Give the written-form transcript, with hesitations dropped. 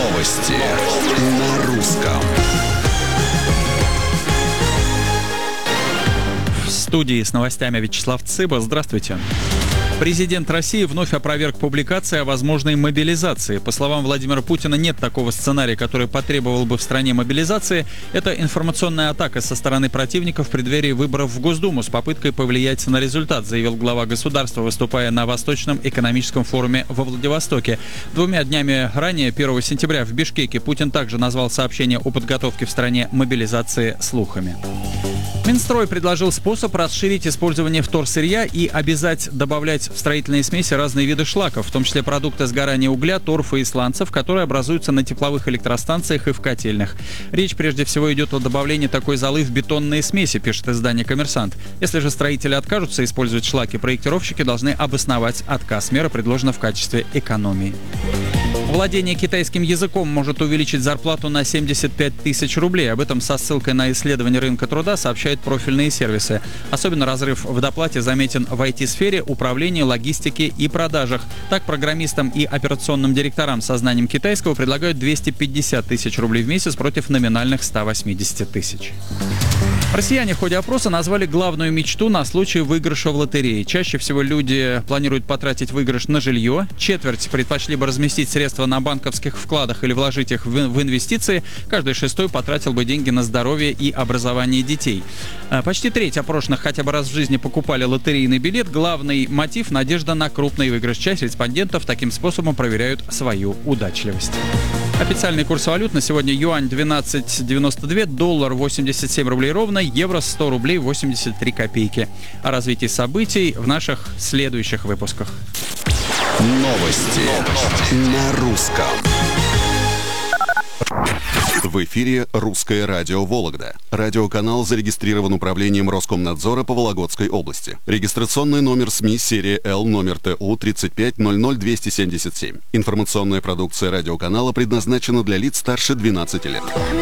Новости на русском. В студии с новостями Вячеслав Цыба. Здравствуйте. Президент России вновь опроверг публикации о возможной мобилизации. По словам Владимира Путина, нет такого сценария, который потребовал бы в стране мобилизации. Это информационная атака со стороны противников в преддверии выборов в Госдуму с попыткой повлиять на результат, заявил глава государства, выступая на Восточном экономическом форуме во Владивостоке. 2 днями ранее, 1 сентября, в Бишкеке, Путин также назвал сообщение о подготовке в стране мобилизации слухами. Минстрой предложил способ расширить использование вторсырья и обязать добавлять в строительные смеси разные виды шлаков, в том числе продукты сгорания угля, торфа и сланцев, которые образуются на тепловых электростанциях и в котельных. Речь прежде всего идет о добавлении такой золы в бетонные смеси, пишет издание «Коммерсант». Если же строители откажутся использовать шлаки, проектировщики должны обосновать отказ. Мера предложена в качестве экономии. Владение китайским языком может увеличить зарплату на 75 тысяч рублей. Об этом со ссылкой на исследование рынка труда сообщают профильные сервисы. Особенно разрыв в доплате заметен в IT-сфере, управлении, логистике и продажах. Так, программистам и операционным директорам со знанием китайского предлагают 250 тысяч рублей в месяц против номинальных 180 тысяч. Россияне в ходе опроса назвали главную мечту на случай выигрыша в лотерее. Чаще всего люди планируют потратить выигрыш на жилье. Четверть предпочли бы разместить средства на банковских вкладах или вложить их в инвестиции. Каждый шестой потратил бы деньги на здоровье и образование детей. Почти треть опрошенных хотя бы раз в жизни покупали лотерейный билет. Главный мотив – надежда на крупный выигрыш. Часть респондентов таким способом проверяют свою удачливость. Официальный курс валют на сегодня: юань 12,92, доллар 87 рублей ровно, евро 100 рублей 83 копейки. О развитии событий в наших следующих выпусках. Новости на русском. В эфире «Русское радио Вологда». Радиоканал зарегистрирован управлением Роскомнадзора по Вологодской области. Регистрационный номер СМИ серия Л, номер ТУ 3500277. Информационная продукция радиоканала предназначена для лиц старше 12 лет.